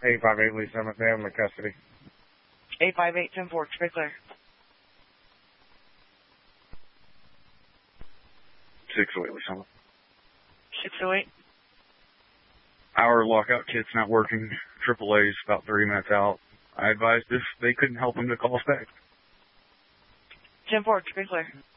858 Lee Summit. They have him in custody. 858-10-4, be clear. 608 Lee Summit. 608. Our lockout kit's not working. AAA's about 30 minutes out. I advised if they couldn't help him to call us back. 10-4, be clear.